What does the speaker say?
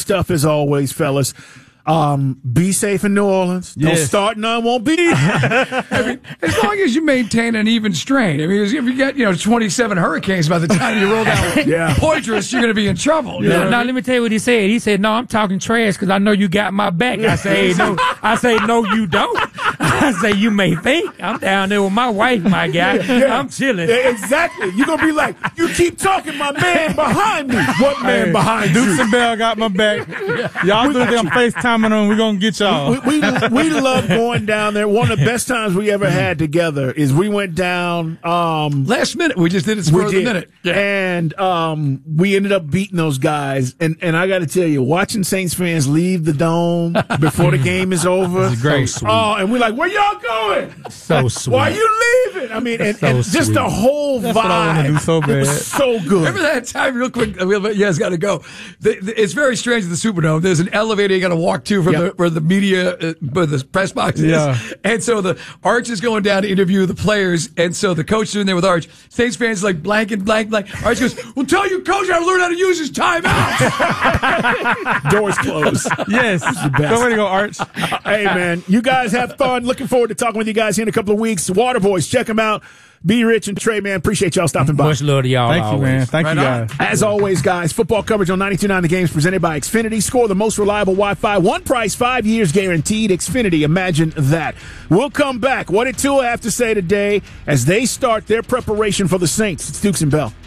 stuff as always, fellas. Be safe in New Orleans. Don't start none, won't be. I mean, as long as you maintain an even strain. I mean, if you get 27 hurricanes by the time you roll down Poitras, you're going to be in trouble. Yeah. Now let me tell you what he said. He said, "No, I'm talking trash because I know you got my back." I say, "No." I say, "No, you don't." I say, "You may think I'm down there with my wife, my guy. I'm chilling." Exactly. You're gonna be like, "You keep talking, my man behind me." What man behind you? Dukes and Bell got my back. Y'all do think I'm FaceTiming them. We're gonna get y'all. We love going down there. One of the best times we ever had together is we went down last minute. We just did it for the minute, and we ended up beating those guys. And I got to tell you, watching Saints fans leave the dome before the game is over, it's great. So oh, and we're like, "Where y'all going? So sweet. Why are you leaving?" I mean, and just the whole vibe. What I want to do so bad. It was so good. Remember that time, real quick? You guys got to go. It's very strange at the Superdome. There's an elevator you got to walk to from where the media, where the press box is. Yeah. And so the Arch is going down to interview the players, and so the coach is in there with Arch. Saints fans like blank. Arch goes, "Well, tell your coach how to learn how to use his timeout." Doors closed. Yes. So way to go, Arch. Hey, man, you guys have fun. Looking forward to talking with you guys here in a couple of weeks. Waterboys, check them out. Be Rich and Trey, man. Appreciate y'all stopping by. Much love to y'all. Thank you, man. Thank you, guys. As always, guys, football coverage on 92.9 The Game is presented by Xfinity. Score the most reliable Wi-Fi. One price, 5 years guaranteed. Xfinity, imagine that. We'll come back. What did Tua have to say today as they start their preparation for the Saints? It's Dukes and Bell.